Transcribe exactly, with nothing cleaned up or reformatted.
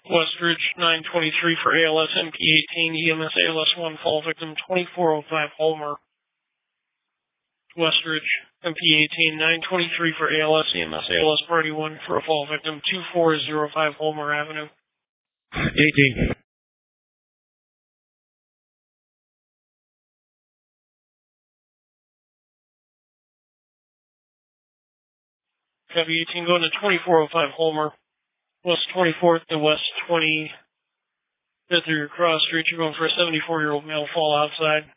Westridge, nine twenty-three for A L S M P eighteen, E M S A L S one, fall victim twenty-four oh five Homer. Westridge, M P eighteen, nine twenty-three for A L S, E M S A L S Party one for a fall victim two four oh five Homer Avenue. eighteen. Copy eighteen going to twenty-four oh five Homer. West twenty-fourth to West twenty-fifth through your cross street. You're going for a seventy-four-year-old male fall outside.